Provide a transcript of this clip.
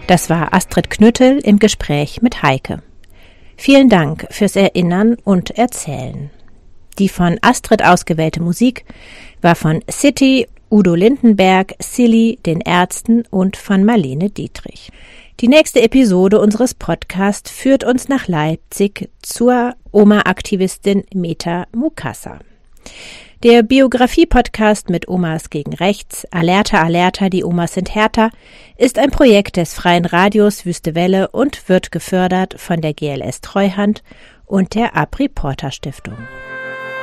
Das war Astrid Knüttel im Gespräch mit Heike. Vielen Dank fürs Erinnern und Erzählen. Die von Astrid ausgewählte Musik war von City, Udo Lindenberg, Silly, den Ärzten und von Marlene Dietrich. Die nächste Episode unseres Podcasts führt uns nach Leipzig zur Oma-Aktivistin Meta Mukasa. Der Biografie-Podcast mit Omas gegen Rechts, Alerta, Alerta, die Omas sind härter, ist ein Projekt des Freien Radios Wüste Welle und wird gefördert von der GLS Treuhand und der Apri Porter Stiftung.